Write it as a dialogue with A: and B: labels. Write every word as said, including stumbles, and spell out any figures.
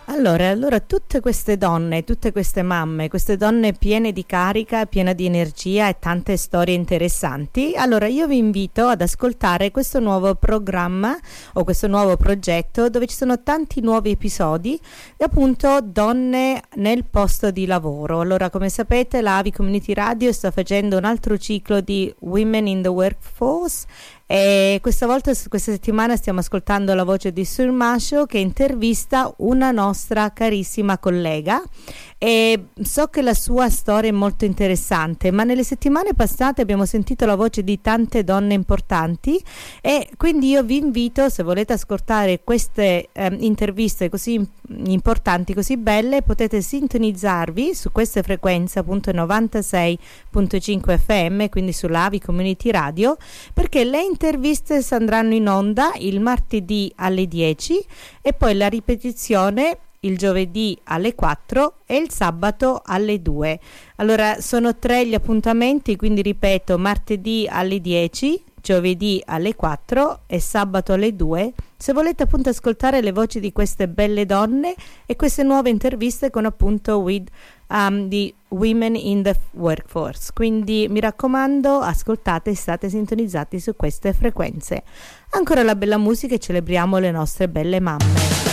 A: Allora, allora tutte queste donne, tutte queste mamme, queste donne piene di carica, piene di energia e tante storie interessanti, allora io vi invito ad ascoltare questo nuovo programma o questo nuovo progetto dove ci sono tanti nuovi episodi, appunto donne nel posto di lavoro. Allora, come sapete, la Avi Community Radio sta facendo un altro ciclo di Women in the Workforce e questa volta, questa settimana, stiamo ascoltando la voce di Sur Masho che intervista una nostra carissima collega e so che la sua storia è molto interessante, ma nelle settimane passate abbiamo sentito la voce di tante donne importanti e quindi io vi invito, se volete ascoltare queste eh, interviste così importanti, così belle, potete sintonizzarvi su queste frequenze, appunto novantasei virgola cinque F M, quindi sulla Avi Community Radio, perché le interviste andranno in onda il martedì alle dieci e poi la ripetizione il giovedì alle quattro e il sabato alle due. Allora sono tre gli appuntamenti, quindi ripeto, martedì alle dieci, giovedì alle quattro e sabato alle due, se volete appunto ascoltare le voci di queste belle donne e queste nuove interviste con appunto with um, the Women in the Workforce. Quindi mi raccomando, ascoltate e state sintonizzati su queste frequenze. Ancora la bella musica e celebriamo le nostre belle mamme.